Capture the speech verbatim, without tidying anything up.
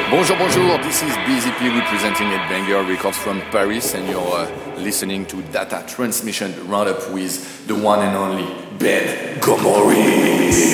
Bonjour, bonjour, this is B Z P representing Headbanger Records from Paris, and you're uh, listening to Data Transmission Roundup with the one and only Ben Gomori.